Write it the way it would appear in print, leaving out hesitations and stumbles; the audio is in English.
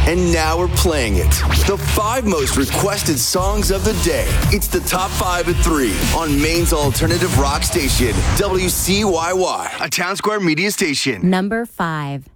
And now we're playing it. The 5 most requested songs of the day. It's the Top 5 at 3 on Maine's alternative rock station, WCYY, a Town Square media station. Number 5.